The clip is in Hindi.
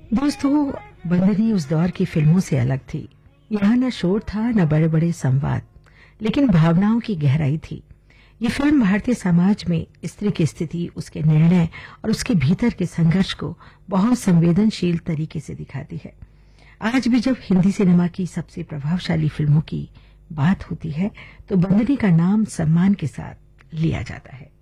दोस्तों, बंदनी उस दौर की फिल्मों से अलग थी। यहाँ न शोर था न बड़े बड़े संवाद, लेकिन भावनाओं की गहराई थी। ये फिल्म भारतीय समाज में स्त्री की स्थिति, उसके निर्णय और उसके भीतर के संघर्ष को बहुत संवेदनशील तरीके से दिखाती है। आज भी जब हिंदी सिनेमा की सबसे प्रभावशाली फिल्मों की बात होती है तो बंदनी का नाम सम्मान के साथ लिया जाता है।